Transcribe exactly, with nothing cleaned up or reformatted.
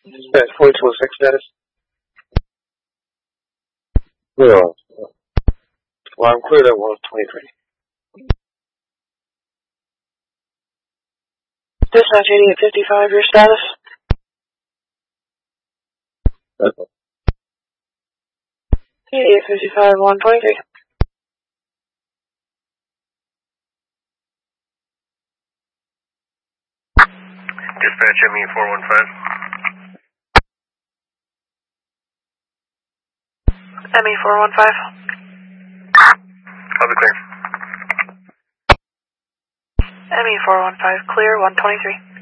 Dispatch forty-two oh six status. Clear. Well, I'm cleared at one twenty-three. Dispatch eighty-eight fifty-five, your status? That's it. eighty-eight fifty-five, one twenty-three. Dispatch M E four one five. M E four one five. I'll be clear. M E four one five, clear, one twenty-three.